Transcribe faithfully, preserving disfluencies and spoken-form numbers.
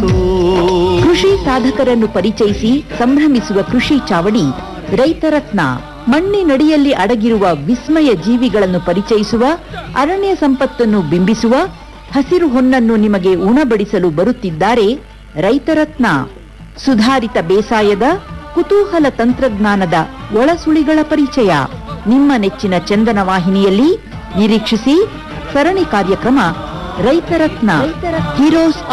ಕನಸು. ಕೃಷಿ ಸಾಧಕರನ್ನು ಪರಿಚಯಿಸಿ ಸಂಭ್ರಮಿಸುವ ಕೃಷಿ ಚಾವಡಿ ರೈತರತ್ನ. ಮಣ್ಣಿನಡಿಯಲ್ಲಿ ಅಡಗಿರುವ ವಿಸ್ಮಯ ಜೀವಿಗಳನ್ನು ಪರಿಚಯಿಸುವ, ಅರಣ್ಯ ಸಂಪತ್ತನ್ನು ಬಿಂಬಿಸುವ, ಹಸಿರು ಹೊನ್ನನ್ನು ನಿಮಗೆ ಉಣಬಡಿಸಲು ಬರುತ್ತಿದ್ದಾರೆ ರೈತರತ್ನ. ಸುಧಾರಿತ ಬೇಸಾಯದ ಕುತೂಹಲ ತಂತ್ರಜ್ಞಾನದ ಒಳಸುಳಿಗಳ ಪರಿಚಯ ನಿಮ್ಮ ನೆಚ್ಚಿನ ಚಂದನ ವಾಹಿನಿಯಲ್ಲಿ. ನಿರೀಕ್ಷಿಸಿ ಸರಣಿ ಕಾರ್ಯಕ್ರಮ ರೈತರತ್ನ, ಹೀರೋಸ್